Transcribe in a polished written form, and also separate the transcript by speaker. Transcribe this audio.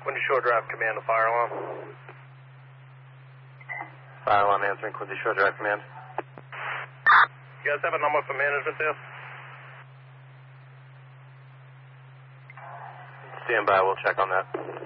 Speaker 1: Quincy Shore Drive, command to fire alarm.
Speaker 2: Fire alarm answering, Quincy Shore Drive, command.
Speaker 1: You guys have a number for management there?
Speaker 2: Stand by, we'll check on that.